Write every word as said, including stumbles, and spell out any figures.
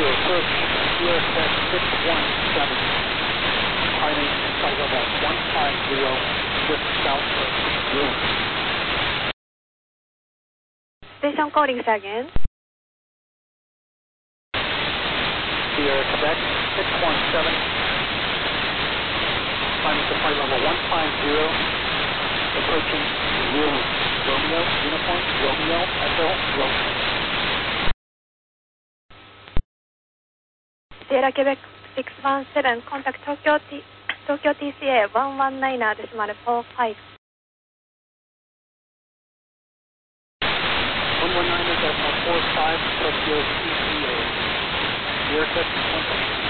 you, approach Sierra Quebec six one seven, climbing flight level one five zero, just south of Bloom. Station calling again. Sierra Quebec six one seven, climbing to flight level one five zero, approaching Bloom. Romeo, uniform, Romeo, Echo, Romeo. Sierra Quebec six one seven, contact Tokyo, T Tokyo T C A one one nine decimal four five. one one nine decimal four five, Tokyo T C A. Sierra Quebec six one seven.